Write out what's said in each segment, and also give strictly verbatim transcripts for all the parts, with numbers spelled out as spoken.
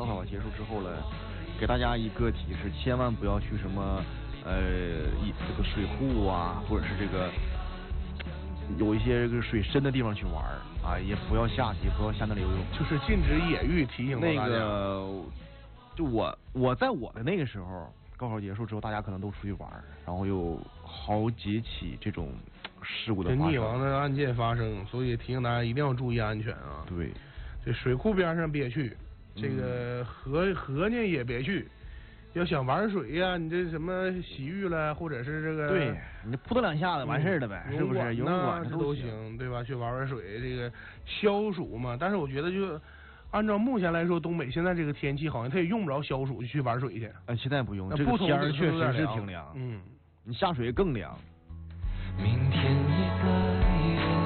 高考结束之后了，给大家一个提示，千万不要去什么呃一这个水库啊，或者是这个有一些这个水深的地方去玩啊，也不要下去，不要下那里游泳， 就是禁止野浴，提醒那个，就我我在我的那个时候，高考结束之后，大家可能都出去玩，然后有好几起这种事故的发生， 溺亡的案件发生，所以提醒大家一定要注意安全啊。 对， 这水库边上别去，这个河、嗯、河呢也别去。要想玩水呀、啊，你这什么洗浴了，或者是这个， 对你扑腾两下子完事儿了呗， 嗯、 是不是？游泳馆这都行，对吧？去玩玩水，这个消暑嘛。但是我觉得就按照目前来说，东北现在这个天气好像它也用不着消暑去玩水去。 呃，现在不用，这个天儿确实是挺凉， 嗯， 你下水更凉。 明天一个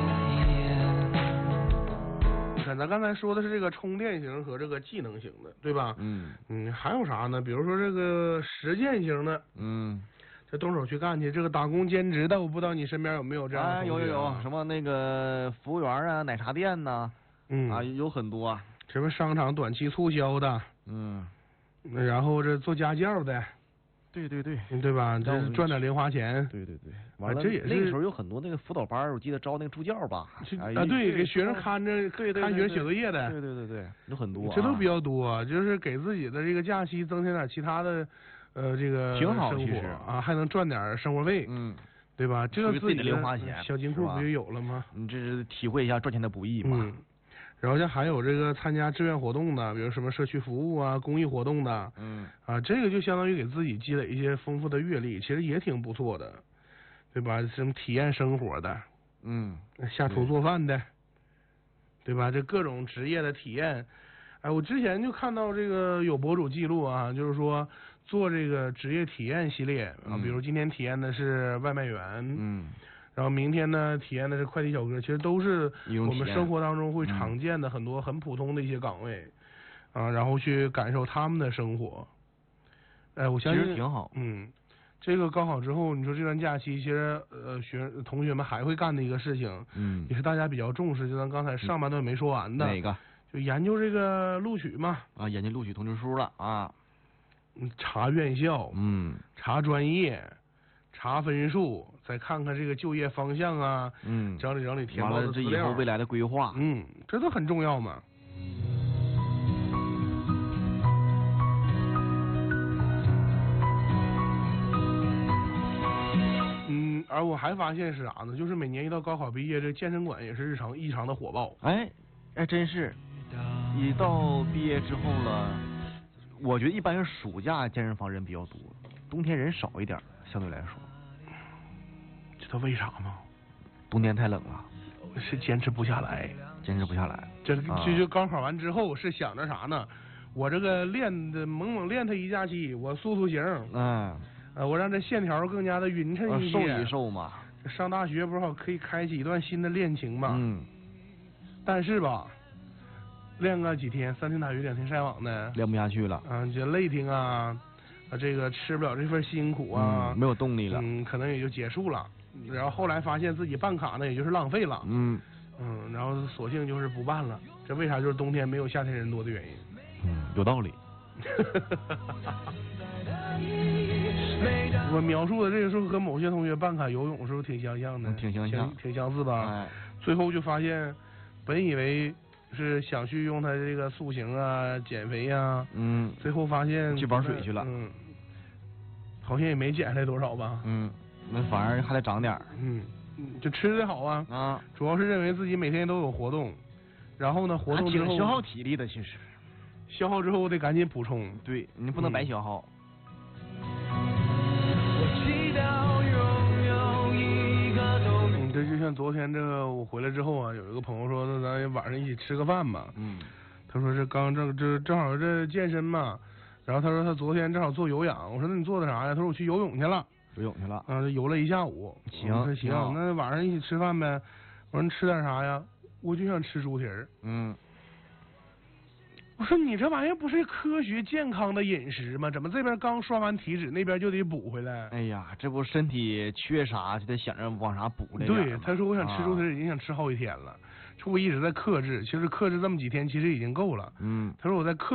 咱刚才说的是这个充电型和这个技能型的，对吧？ 嗯嗯，还有啥呢？比如说这个实践型的， 嗯， 这动手去干去，这个打工兼职的，我不知道你身边有没有这样的、啊哎？有有有，什么那个服务员啊，奶茶店呐、啊， 嗯啊，有很多啊， 什么商场短期促销的， 嗯， 然后这做家教的。 对对对， 对吧？这是赚点零花钱。 对对对，完了， 这也是那个时候有很多那个辅导班，我记得招那个助教吧。 啊，对，给学生看着， 对对， 看学生写作业的。 对对对对，有很多。 这都比较多，就是给自己的这个假期增添点其他的，呃，这个挺好， 生活啊，还能赚点生活费。 嗯， 对吧？这个自己的零花钱， 小金库不就有了吗？ 你这是体会一下赚钱的不易嘛。 嗯。然后像还有这个参加志愿活动的，比如什么社区服务啊、公益活动的， 嗯， 啊，这个就相当于给自己积累一些丰富的阅历，其实也挺不错的，对吧？什么体验生活的， 嗯， 下厨做饭的，对吧？这各种职业的体验，哎，我之前就看到这个有博主记录啊，就是说做这个职业体验系列啊， 嗯、 比如今天体验的是外卖员， 嗯。 然后明天呢，体验的是快递小哥，其实都是我们生活当中会常见的很多很普通的一些岗位，嗯、啊，然后去感受他们的生活。哎，我相信其实挺好。 嗯，这个高考之后，你说这段假期，其实呃学同学们还会干的一个事情， 嗯， 也是大家比较重视，就咱刚才上半段没说完的。 哪个？ 就研究这个录取嘛。 啊，研究录取通知书了啊。 嗯，查院校。 嗯。 查专业。查分数，再看看这个就业方向啊， 嗯， 整理整理填报的资料， 这以后未来的规划， 嗯，这都很重要嘛。嗯，而我还发现是啥呢？就是每年一到高考毕业，这健身馆也是日常异常的火爆。 哎，哎，真是，一到毕业之后了，我觉得一般是暑假健身房人比较多，冬天人少一点，相对来说。 知道为啥吗？ 冬天太冷了， 是坚持不下来， 坚持不下来。 这这就高考完之后是想着啥呢？我这个练的猛猛练它一假期，我塑塑形， 嗯， 呃，我让这线条更加的匀称一些， 瘦一瘦嘛。 上大学不是好可以开启一段新的恋情嘛？ 嗯。 但是吧，练个几天，三天打鱼两天晒网的， 练不下去了。 啊，这累挺啊，啊，这个吃不了这份辛苦啊， 嗯、没有动力了， 嗯，可能也就结束了。然后后来发现自己办卡呢，也就是浪费了， 嗯嗯，然后索性就是不办了。这为啥就是冬天没有夏天人多的原因？ 嗯，有道理。 我描述的这个时候和某些同学办卡游泳是不是挺相像的？ 嗯、挺相像， 挺相似吧？ 哎， 最后就发现，本以为是想去用他这个塑形啊、减肥啊， 嗯， 最后发现去玩水去了， 嗯，好像也没减下来多少吧？ 嗯。那反而还得长点儿， 嗯，就吃的好啊， 啊， 主要是认为自己每天都有活动，然后呢，活动之后挺消耗体力的，其实， 消耗之后得赶紧补充， 对你不能白消耗。 嗯，这就像昨天这个我回来之后啊，有一个朋友说，那咱晚上一起吃个饭吧， 嗯， 他说这刚这这正好这健身嘛，然后他说他昨天正好做有氧，我说那你做的啥呀？他说我去游泳去了。 游泳去了， 啊，游了一下午。 行， 那行，那晚上一起吃饭呗。我说你吃点啥呀？我就想吃猪蹄儿。 嗯。 我说你这玩意儿不是科学健康的饮食吗？怎么这边刚刷完体脂，那边就得补回来？ 哎呀，这不身体缺啥就得想着往啥补的。 对，他说我想吃猪蹄儿，已经想吃好几天了。说我一直在克制，其实克制这么几天其实已经够了。 嗯。 他说我在克。